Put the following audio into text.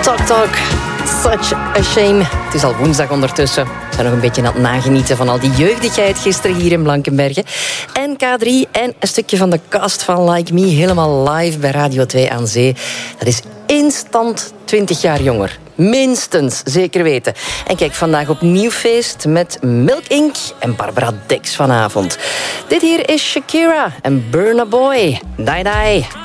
Talk. Such a shame. Het is al woensdag ondertussen. We zijn nog een beetje aan het nagenieten van al die jeugdigheid gisteren hier in Blankenberge. En K3 en een stukje van de cast van Like Me helemaal live bij Radio 2 aan Zee. Dat is instant 20 jaar jonger. Minstens, zeker weten. En kijk, vandaag opnieuw feest met Milk Inc. en Barbara Dex vanavond. Dit hier is Shakira en Burna Boy. Die Die.